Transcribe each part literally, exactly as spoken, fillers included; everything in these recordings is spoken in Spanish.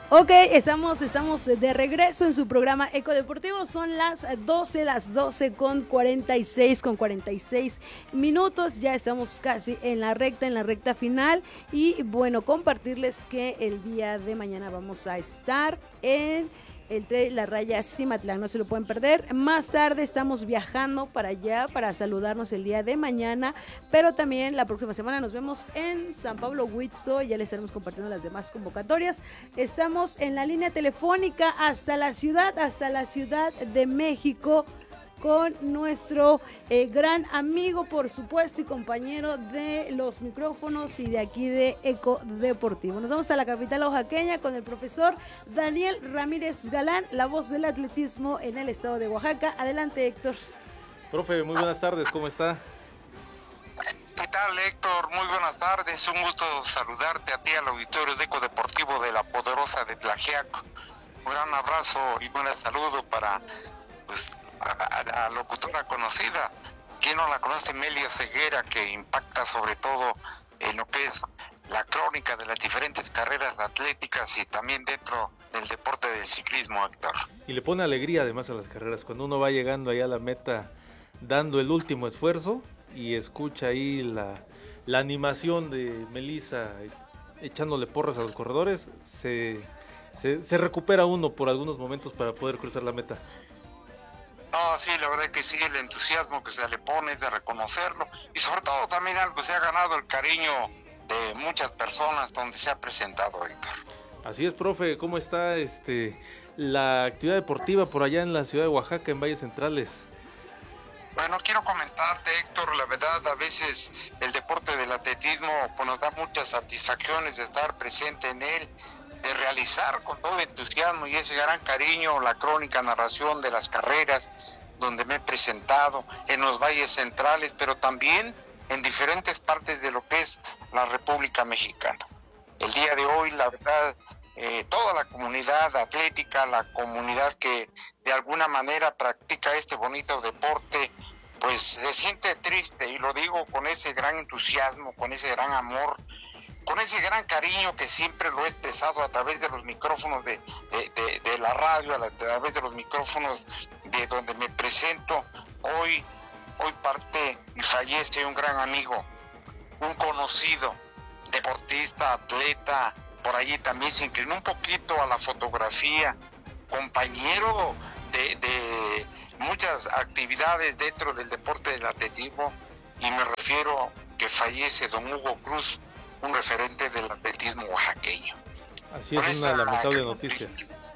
Ok, estamos, estamos de regreso en su programa Eco Deportivo. Son las doce, las doce con cuarenta y seis, con cuarenta y seis minutos. Ya estamos casi en la recta, en la recta final. Y bueno, compartirles que el día de mañana vamos a estar en el tren La Raya Cimatlán, no se lo pueden perder. Más tarde estamos viajando para allá para saludarnos el día de mañana, pero también la próxima semana nos vemos en San Pablo Huitzo, ya les estaremos compartiendo las demás convocatorias. Estamos en la línea telefónica hasta la ciudad, hasta la Ciudad de México, con nuestro eh, gran amigo, por supuesto, y compañero de los micrófonos y de aquí de Eco Deportivo. Nos vamos a la capital oaxaqueña con el profesor Daniel Ramírez Galán, la voz del atletismo en el estado de Oaxaca. Adelante, Héctor. Profe, muy buenas tardes, ¿cómo está? ¿Qué tal, Héctor? Muy buenas tardes, un gusto saludarte a ti, al auditorio de Eco Deportivo de la poderosa de Tlaxiaco. Un gran abrazo y un gran saludo para, pues, a la locutora conocida, quien no la conoce, Melia Ceguera, que impacta sobre todo en lo que es la crónica de las diferentes carreras atléticas y también dentro del deporte del ciclismo, Héctor. Y le pone alegría además a las carreras, cuando uno va llegando allá a la meta dando el último esfuerzo y escucha ahí la, la animación de Melissa echándole porras a los corredores, se, se, se recupera uno por algunos momentos para poder cruzar la meta. No, sí, la verdad es que sí, el entusiasmo que se le pone es de reconocerlo y sobre todo también algo, se ha ganado el cariño de muchas personas donde se ha presentado, Héctor. Así es, profe, ¿cómo está este la actividad deportiva por allá en la ciudad de Oaxaca, en Valles Centrales? Bueno, quiero comentarte, Héctor, la verdad, a veces el deporte del atletismo pues, nos da muchas satisfacciones de estar presente en él, de realizar con todo entusiasmo y ese gran cariño la crónica, narración de las carreras donde me he presentado en los valles centrales, pero también en diferentes partes de lo que es la República Mexicana. El día de hoy, la verdad, eh, toda la comunidad atlética, la comunidad que de alguna manera practica este bonito deporte, pues se siente triste, y lo digo con ese gran entusiasmo, con ese gran amor, con ese gran cariño que siempre lo he expresado a través de los micrófonos de, de, de, de la radio, a, la, a través de los micrófonos de donde me presento. Hoy, hoy parte y fallece un gran amigo, un conocido, deportista, atleta, por allí también se inclinó un poquito a la fotografía, compañero de, de muchas actividades dentro del deporte del atletismo, y me refiero que fallece don Hugo Cruz, un referente del atletismo oaxaqueño. Así es, una lamentable noticia.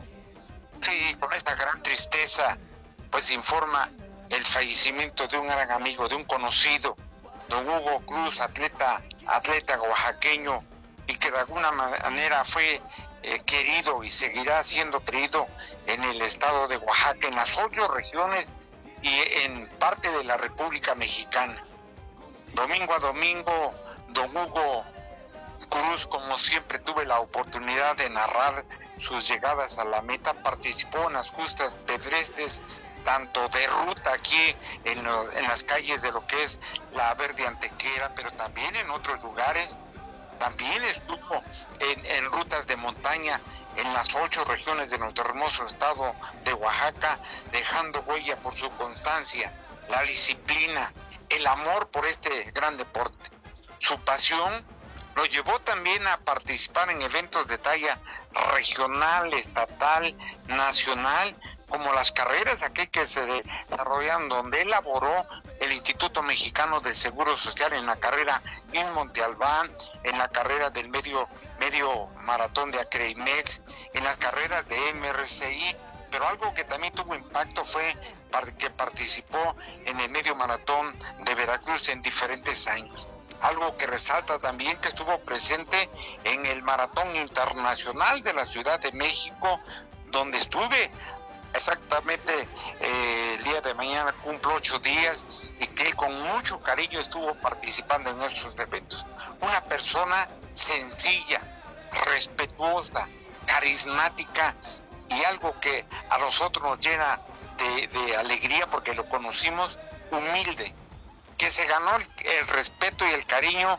Sí, con esta gran tristeza, pues informa el fallecimiento de un gran amigo, de un conocido, don Hugo Cruz, atleta, atleta oaxaqueño, y que de alguna manera fue eh, querido y seguirá siendo querido en el estado de Oaxaca, en las ocho regiones y en parte de la República Mexicana. Domingo a domingo, don Hugo Cruz, como siempre tuve la oportunidad de narrar sus llegadas a la meta, participó en las justas pedestres, tanto de ruta aquí en, lo, en las calles de lo que es la Verde Antequera, pero también en otros lugares. También estuvo en, en rutas de montaña en las ocho regiones de nuestro hermoso estado de Oaxaca, dejando huella por su constancia, la disciplina, el amor por este gran deporte. Su pasión lo llevó también a participar en eventos de talla regional, estatal, nacional, como las carreras aquí que se desarrollan, donde elaboró el Instituto Mexicano del Seguro Social en la carrera en Monte Albán, en la carrera del medio, medio maratón de Acreimex, en las carreras de M R C I, pero algo que también tuvo impacto fue que participó en el medio maratón de Veracruz en diferentes años. Algo que resalta también que estuvo presente en el Maratón Internacional de la Ciudad de México, donde estuve exactamente eh, el día de mañana, cumplo ocho días, y que él con mucho cariño estuvo participando en esos eventos. Una persona sencilla, respetuosa, carismática, y algo que a nosotros nos llena de, de alegría porque lo conocimos, humilde, que se ganó el, el respeto y el cariño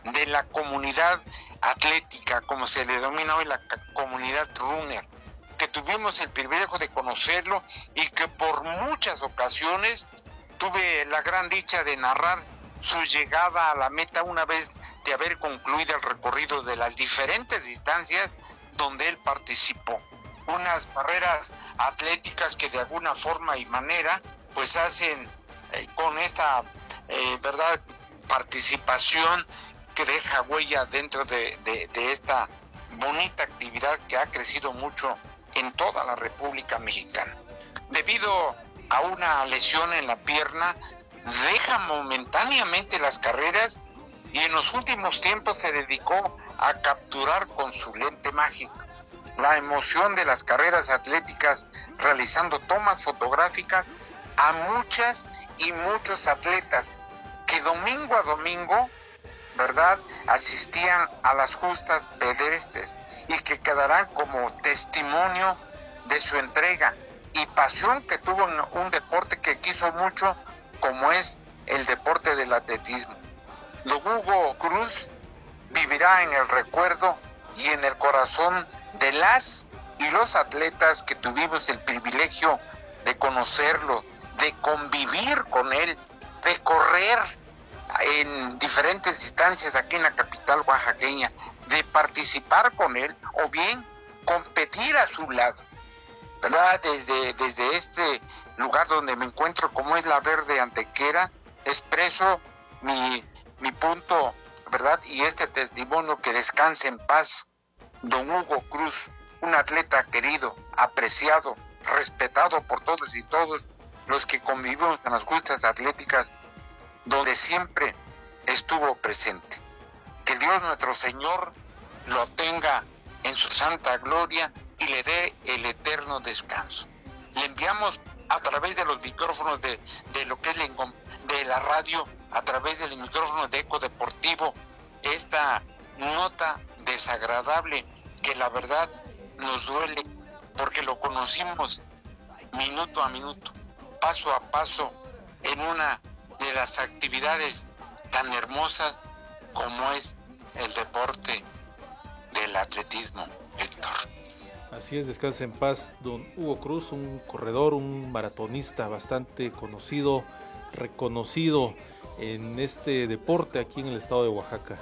de la comunidad atlética, como se le denomina hoy la comunidad runner, que tuvimos el privilegio de conocerlo y que por muchas ocasiones tuve la gran dicha de narrar su llegada a la meta una vez de haber concluido el recorrido de las diferentes distancias donde él participó. Unas carreras atléticas que de alguna forma y manera pues hacen eh, con esta eh, verdad participación que deja huella dentro de, de, de esta bonita actividad que ha crecido mucho en toda la República Mexicana. Debido a una lesión en la pierna, deja momentáneamente las carreras y en los últimos tiempos se dedicó a capturar con su lente mágico la emoción de las carreras atléticas, realizando tomas fotográficas a muchas y muchos atletas que domingo a domingo, ¿verdad?, asistían a las justas pedestres y que quedarán como testimonio de su entrega y pasión que tuvo en un deporte que quiso mucho, como es el deporte del atletismo. Don Hugo Cruz vivirá en el recuerdo y en el corazón de las y los atletas que tuvimos el privilegio de conocerlo, de convivir con él, de correr en diferentes distancias aquí en la capital oaxaqueña, de participar con él o bien competir a su lado, ¿verdad? Desde, desde este lugar donde me encuentro, como es la Verde Antequera, expreso mi, mi punto, ¿verdad? Y este testimonio, que descanse en paz don Hugo Cruz, un atleta querido, apreciado, respetado por todos y todos los que convivimos en las justas atléticas, donde siempre estuvo presente. Que Dios nuestro Señor lo tenga en su santa gloria y le dé el eterno descanso. Le enviamos a través de los micrófonos de, de lo que es la, de la radio, a través del micrófono de Eco Deportivo, esta nota desagradable que la verdad nos duele, porque lo conocimos minuto a minuto, paso a paso, en una de las actividades tan hermosas como es el deporte del atletismo, Héctor. Así es, descansa en paz don Hugo Cruz, un corredor, un maratonista bastante conocido, reconocido en este deporte aquí en el estado de Oaxaca.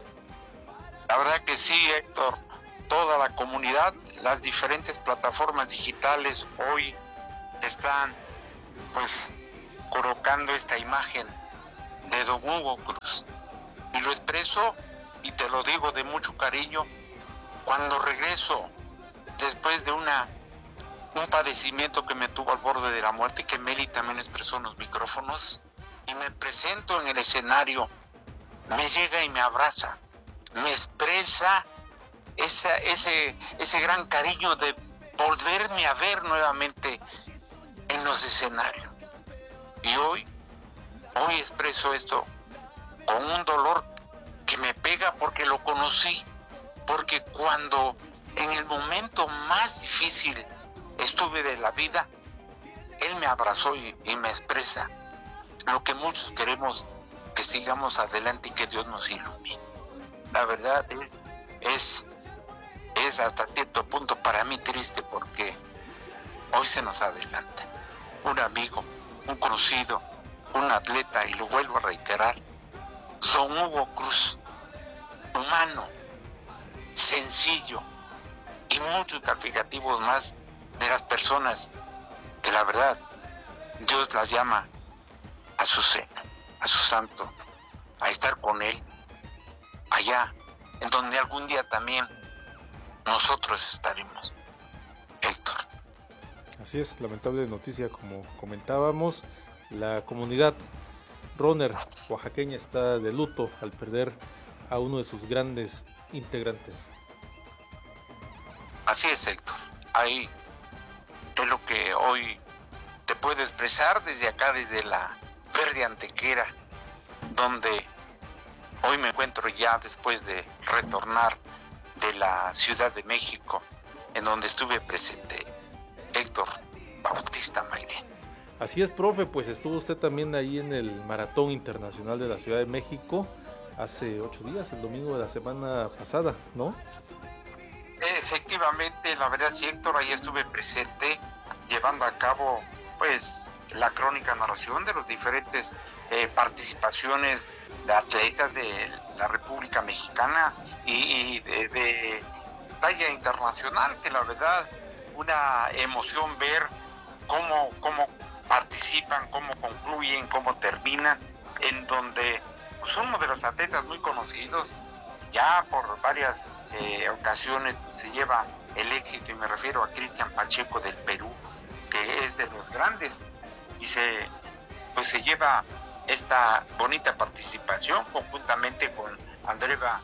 La verdad que sí, Héctor, toda la comunidad, las diferentes plataformas digitales hoy están pues colocando esta imagen de don Hugo Cruz. Y lo expreso y te lo digo de mucho cariño, cuando regreso después de una un padecimiento que me tuvo al borde de la muerte y que Meli también expresó en los micrófonos, y me presento en el escenario, me llega y me abraza, me expresa esa, ese, ese gran cariño de volverme a ver nuevamente en los escenarios. Y hoy, hoy expreso esto con un dolor que me pega porque lo conocí, porque cuando en el momento más difícil estuve de la vida, él me abrazó y, y me expresa lo que muchos queremos, que sigamos adelante y que Dios nos ilumine. La verdad es, es hasta cierto punto para mí triste, porque hoy se nos adelanta un amigo, un conocido, un atleta, y lo vuelvo a reiterar, don Hugo Cruz, humano, sencillo y muchos calificativos más de las personas que la verdad Dios las llama a su cena, a su santo, a estar con él allá en donde algún día también nosotros estaremos, Héctor. Así es, lamentable noticia, como comentábamos. La comunidad runner oaxaqueña está de luto al perder a uno de sus grandes integrantes. Así es, Héctor. Ahí es lo que hoy te puedo expresar desde acá, desde la Verde Antequera, donde hoy me encuentro ya después de retornar de la Ciudad de México, en donde estuve presente, Héctor Bautista Mayre. Así es, profe, pues estuvo usted también ahí en el Maratón Internacional de la Ciudad de México, hace ocho días, el domingo de la semana pasada, ¿no? Efectivamente, la verdad sí, Héctor, ahí estuve presente llevando a cabo pues la crónica narración de las diferentes eh, participaciones de atletas de la República Mexicana y, y de, de talla internacional, que la verdad una emoción ver cómo, cómo participan, cómo concluyen, cómo terminan, en donde pues, uno de los atletas muy conocidos ya por varias eh, ocasiones se lleva el éxito, y me refiero a Cristian Pacheco del Perú, que es de los grandes, y se pues se lleva esta bonita participación conjuntamente con Andreva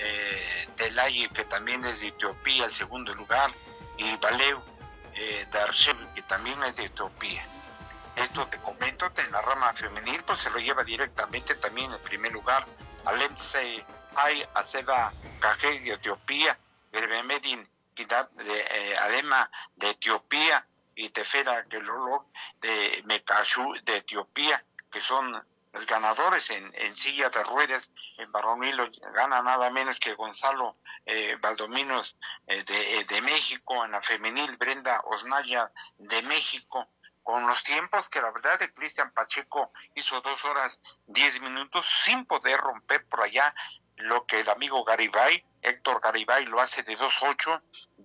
eh, Telaye, que también es de Etiopía, el segundo lugar, y Valeu eh, Darshev, que también es de Etiopía. Esto te comento, en la rama femenil, pues se lo lleva directamente también en primer lugar Alemse Hay Aceba Kaje de Etiopía, Berbemedin Kidat de eh, Alema de Etiopía y Tefera Gelolo de Mekashu de Etiopía, que son los ganadores en, en silla de ruedas. En varonil gana nada menos que Gonzalo eh, Valdominos eh, de, de México, en la femenil Brenda Osnaya de México, con los tiempos que la verdad de Cristian Pacheco hizo dos horas diez minutos sin poder romper por allá lo que el amigo Garibay, Héctor Garibay, lo hace de dos ocho,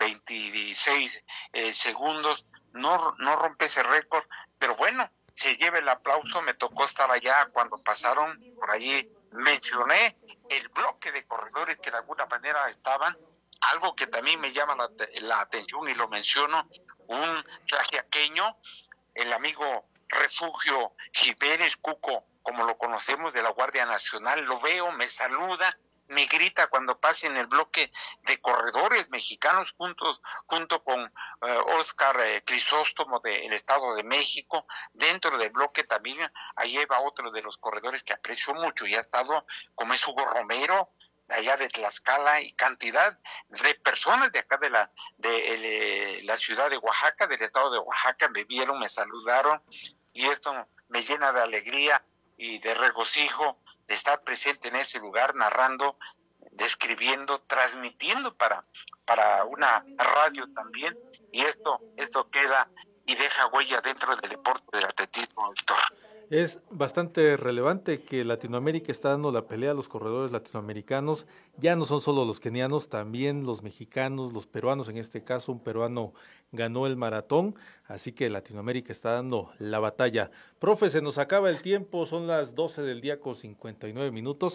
veintiséis eh, segundos, no, no rompe ese récord, pero bueno, se lleva el aplauso. Me tocó estar allá cuando pasaron por allí, mencioné el bloque de corredores que de alguna manera estaban, algo que también me llama la, la atención y lo menciono, un tlaxiaqueño, el amigo Refugio Jiménez Cuco, como lo conocemos, de la Guardia Nacional. Lo veo, me saluda, me grita cuando pase en el bloque de corredores mexicanos, juntos, junto con eh, Oscar eh, Crisóstomo del Estado de México. Dentro del bloque también ahí va otro de los corredores que aprecio mucho y ha estado, como es Hugo Romero, allá de Tlaxcala, y cantidad de personas de acá de la de, de la ciudad de Oaxaca, del estado de Oaxaca, me vieron, me saludaron, y esto me llena de alegría y de regocijo de estar presente en ese lugar, narrando, describiendo, transmitiendo para, para una radio también, y esto, esto queda y deja huella dentro del deporte del atletismo, Víctor. Es bastante relevante que Latinoamérica está dando la pelea a los corredores latinoamericanos. Ya no son solo los kenianos, también los mexicanos, los peruanos. En este caso, un peruano ganó el maratón, así que Latinoamérica está dando la batalla. Profe, se nos acaba el tiempo, son las doce del día con cincuenta y nueve minutos.